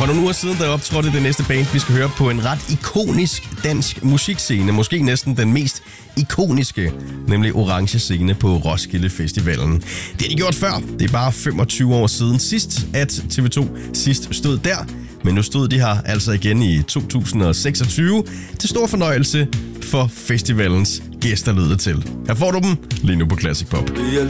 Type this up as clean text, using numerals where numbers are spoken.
For nogle uger siden, der optrådte det næste band, vi skal høre på en ret ikonisk dansk musikscene. Måske næsten den mest ikoniske, nemlig Orange Scene på Roskilde Festivalen. Det har de gjort før. Det er bare 25 år siden sidst, at TV2 sidst stod der. Men nu stod de her altså igen i 2026 til stor fornøjelse for festivalens gæster lyder til. Her får du dem lige nu på Classic Pop. Vi elsker